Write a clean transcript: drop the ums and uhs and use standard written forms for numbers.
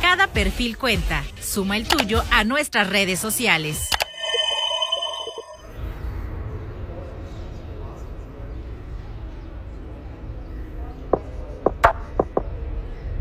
Cada perfil cuenta. Suma el tuyo a nuestras redes sociales.